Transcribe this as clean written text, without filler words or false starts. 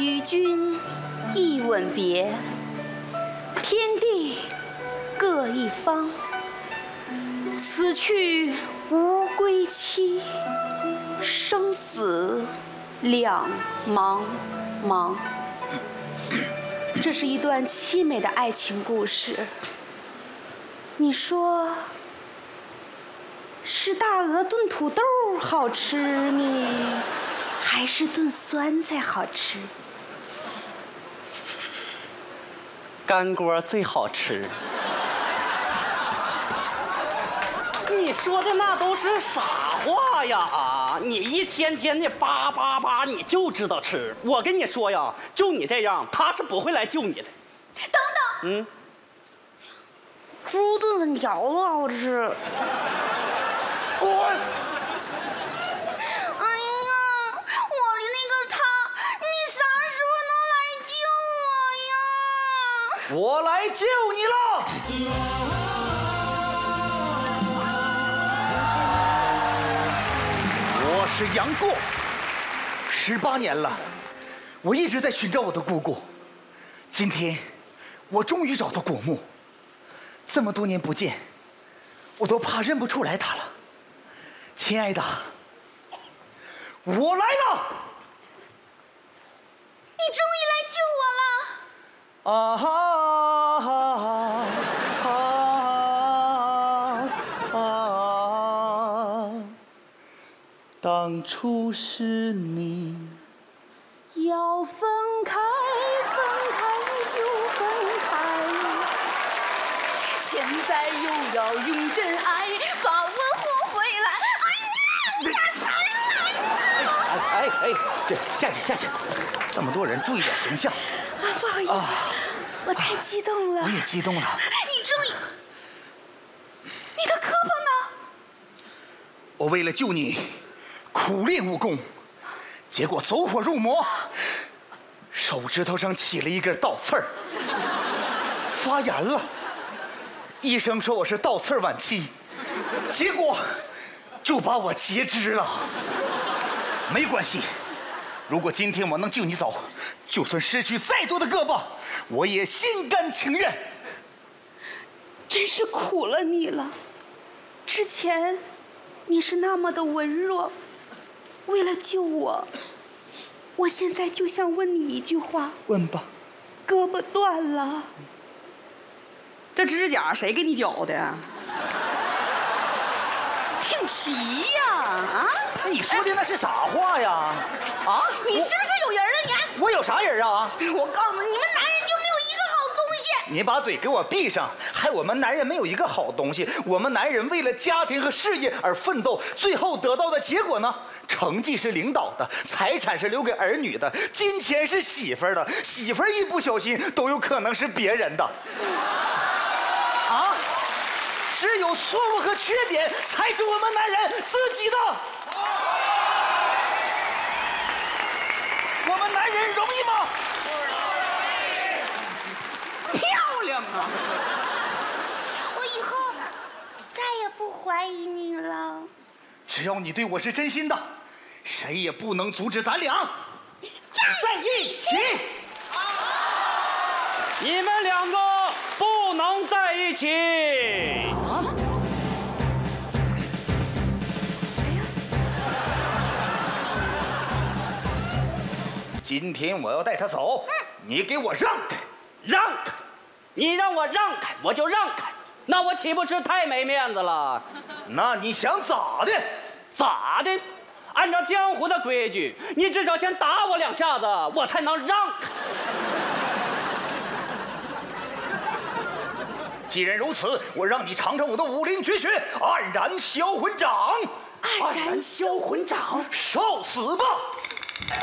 与君一吻别，天地各一方。此去无归期，生死两茫茫。这是一段凄美的爱情故事。你说，是大鹅炖土豆好吃呢，还是炖酸菜好吃？ 干锅最好吃。你说的那都是傻话呀！啊，你一天天的叭叭叭，你就知道吃。我跟你说呀，就你这样，他是不会来救你的。 等等，猪炖粉条子好吃。 滚！ 哎呀，我的那个他，你啥时候能来救我呀？ 我来救你了！我是杨过，18年了，我一直在寻找我的姑姑。今天，我终于找到果木。这么多年不见，我都怕认不出来她了。亲爱的，我来了！ 你终于来救我了！ 啊哈当初是你要分开，分开就分开，现在又要用真爱把我活回来。哎呀，你才来呢！ 这下去，这么多人，注意点形象。 啊，不好意思，我太激动了。 我也激动了。 你终于，你的胳膊呢？ 我为了救你，苦练武功，结果走火入魔，手指头上起了一根倒刺儿，发炎了。医生说我是倒刺晚期，结果就把我截肢了。没关系，如果今天我能救你走，就算失去再多的胳膊，我也心甘情愿。 真是苦了你了。之前你是那么的文弱，为了救我，我现在就想问你一句话。 问吧。 胳膊断了， 这指甲谁给你绞的？挺齐呀！啊， 你说的那是啥话呀？啊， 你是不是有人啊你？ 我有啥人啊？ 我告诉你，你们男人就没有一个好东西。 你把嘴给我闭上！害我们男人没有一个好东西。我们男人为了家庭和事业而奋斗，最后得到的结果呢？成绩是领导的，财产是留给儿女的，金钱是媳妇儿的，媳妇儿一不小心都有可能是别人的。啊！只有错误和缺点才是我们男人自己的。我们男人容易吗？ 漂亮啊！ 我以后再也不怀疑你了。 只要你对我是真心的，谁也不能阻止咱俩在一起。 你们两个不能在一起。 谁呀？ 今天我要带他走，你给我让开！ 让开！你让我让开，我就让开。那我岂不是太没面子了？ 那你想咋的？ 咋的？按照江湖的规矩，你至少先打我2下子，我才能让开。 既然如此，我让你尝尝我的武林绝学——黯然销魂掌。 黯然销魂掌， 受死吧！